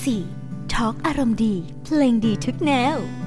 4ทอล์กอารมณ์ดีเพลงดีทุกแนว